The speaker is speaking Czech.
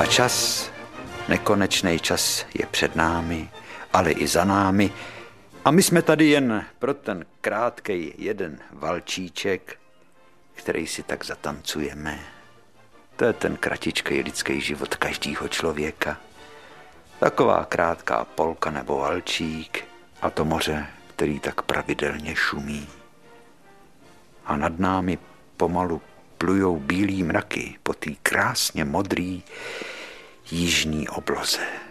čas, nekonečný čas je před námi, ale i za námi. A my jsme tady jen pro ten krátkej jeden valčíček, který si tak zatancujeme. To je ten kratičkej lidský život každého člověka. Taková krátká polka nebo valčík a to moře, který tak pravidelně šumí. A nad námi pomalu plujou bílý mraky po té krásně modrý jižní obloze.